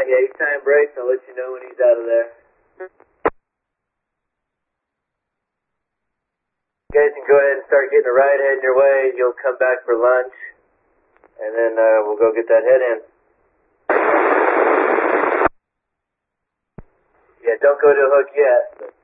yeah, he's time breaks. I'll let you know when he's out of there. You guys can go ahead and start getting a ride heading your way. You'll come back for lunch, and then we'll go get that head in. Yeah, don't go to a hook yet.